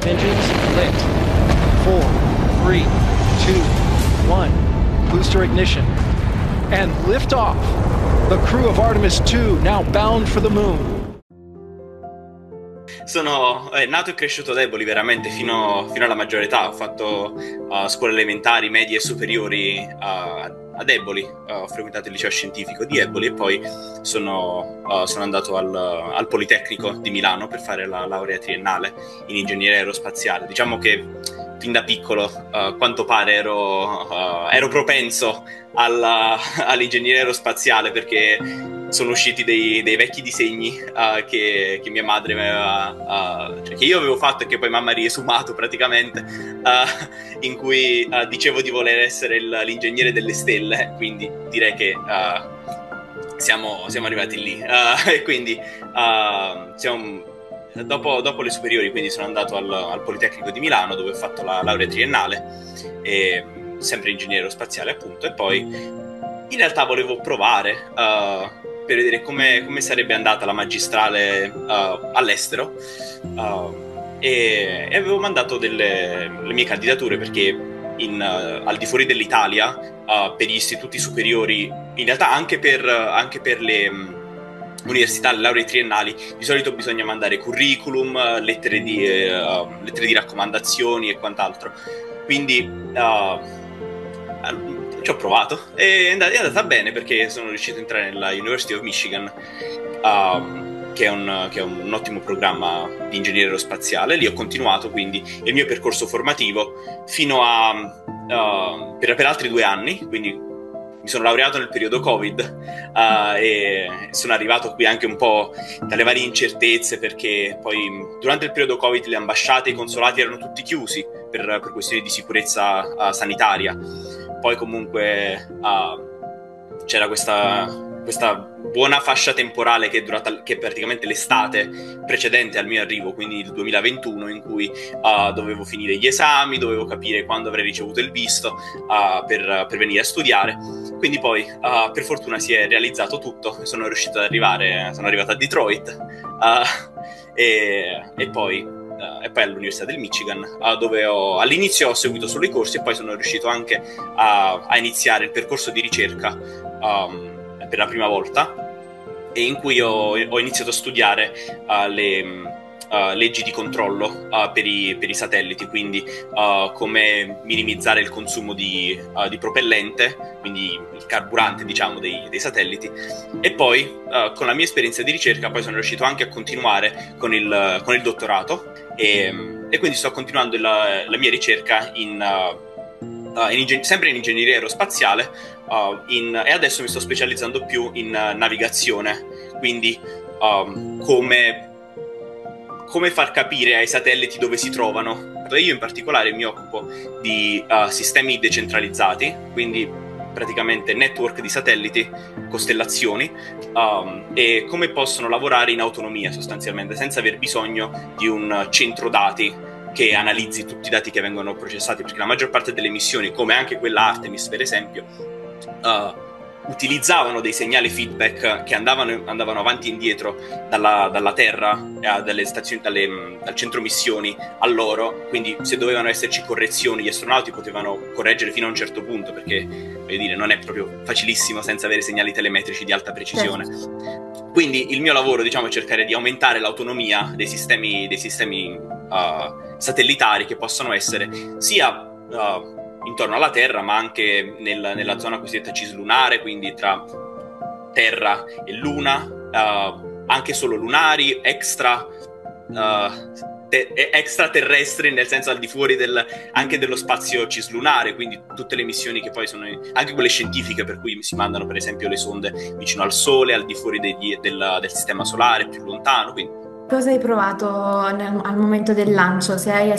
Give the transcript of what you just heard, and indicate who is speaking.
Speaker 1: engines lit. 4, 3, 2, 1. Booster ignition. And liftoff. The crew of Artemis 2 now bound for the moon.
Speaker 2: Sono nato e cresciuto a Eboli veramente fino alla maggiore età. Ho fatto scuole elementari, medie e superiori ad Eboli. Ho frequentato il liceo scientifico di Eboli e poi sono andato al Politecnico di Milano per fare la laurea triennale in ingegneria aerospaziale. Diciamo che fin da piccolo, quanto pare, ero propenso all'ingegneria aerospaziale, perché sono usciti dei vecchi disegni che mia madre cioè che io avevo fatto e che poi mamma ha riesumato praticamente, in cui dicevo di voler essere l'ingegnere delle stelle, quindi direi che siamo arrivati lì. E quindi dopo le superiori, quindi sono andato al Politecnico di Milano, dove ho fatto la laurea triennale, e sempre ingegnere aerospaziale appunto, e poi in realtà volevo provare per vedere come sarebbe andata la magistrale all'estero, e avevo mandato le mie candidature, perché al di fuori dell'Italia, per gli istituti superiori, in realtà anche per le università, le lauree triennali, di solito bisogna mandare curriculum, lettere di raccomandazioni e quant'altro. Quindi ci ho provato e è andata bene, perché sono riuscito a entrare nella University of Michigan, che è un ottimo programma di ingegneria aerospaziale. Lì ho continuato quindi il mio percorso formativo fino per altri 2 anni, quindi mi sono laureato nel periodo Covid, e sono arrivato qui anche un po' dalle varie incertezze, perché poi durante il periodo Covid le ambasciate e i consolati erano tutti chiusi per questioni di sicurezza sanitaria. Poi comunque c'era questa buona fascia temporale che è praticamente l'estate precedente al mio arrivo, quindi il 2021, in cui dovevo finire gli esami, dovevo capire quando avrei ricevuto il visto per venire a studiare. Quindi poi per fortuna si è realizzato tutto, sono arrivato a Detroit, e poi all'Università del Michigan, dove all'inizio ho seguito solo i corsi, e poi sono riuscito anche a iniziare il percorso di ricerca per la prima volta, e in cui ho iniziato a studiare le leggi di controllo per i satelliti, quindi come minimizzare il consumo di propellente, quindi il carburante, diciamo, dei satelliti. E poi con la mia esperienza di ricerca poi sono riuscito anche a continuare con il dottorato, e quindi sto continuando la mia ricerca sempre in ingegneria aerospaziale, e adesso mi sto specializzando più in navigazione, quindi come far capire ai satelliti dove si trovano. Io in particolare mi occupo di sistemi decentralizzati, quindi praticamente network di satelliti, costellazioni, e come possono lavorare in autonomia, sostanzialmente, senza aver bisogno di un centro dati che analizzi tutti i dati che vengono processati, perché la maggior parte delle missioni, come anche quella Artemis per esempio, utilizzavano dei segnali feedback che andavano avanti e indietro dalla Terra, dalle stazioni, dal centro missioni a loro. Quindi se dovevano esserci correzioni, gli astronauti potevano correggere fino a un certo punto, perché voglio dire, non è proprio facilissimo senza avere segnali telemetrici di alta precisione. Quindi il mio lavoro, diciamo, è cercare di aumentare l'autonomia dei sistemi satellitari, che possono essere sia intorno alla Terra, ma anche nella zona cosiddetta cislunare, quindi tra Terra e Luna, anche solo lunari, extraterrestri, nel senso al di fuori anche dello spazio cislunare, quindi tutte le missioni che poi sono anche quelle scientifiche, per cui si mandano per esempio le sonde vicino al Sole, al di fuori del sistema solare, più lontano. Quindi
Speaker 3: Cosa hai provato al momento del lancio? Se hai